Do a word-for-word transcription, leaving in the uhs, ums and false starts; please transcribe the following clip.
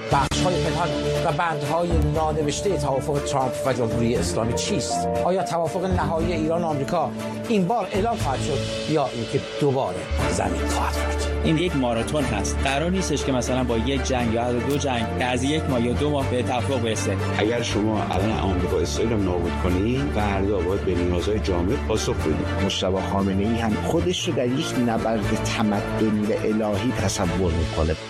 بخش‌های پنهان و بندهای نانوشته توافق ترامپ و جمهوری اسلامی چیست؟ آیا توافق نهایی ایران و آمریکا این بار اعلام خواهد شد یا اینکه دوباره زمین خواهد خورد؟ این یک ماراتون هست. قرار نیستش که مثلا با یک جنگ یا دو جنگ از یک ماه یا دو ماه به توافق برسه. اگر شما الان آمریکا اسرائیل رو نابود کنید، فردا باید به نیازهای جامعه پاسخ بدید. مجتبی خامنه‌ای هم خودش رو در یک نبرد تمدنی و الهی تصور می‌کنه.